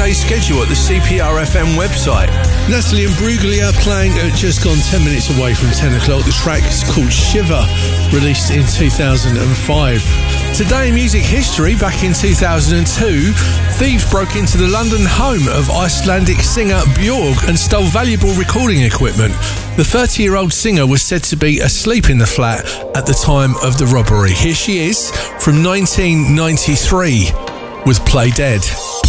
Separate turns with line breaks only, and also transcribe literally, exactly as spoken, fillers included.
today's schedule at the C P R F M website. Natalie Imbruglia playing at just gone ten minutes away from ten o'clock. The track is called Shiver, released in two thousand five. Today in music history, back in two thousand two, thieves broke into the London home of Icelandic singer Björk and stole valuable recording equipment. The thirty-year-old singer was said to be asleep in the flat at the time of the robbery. Here she is from nineteen ninety-three with Play Dead.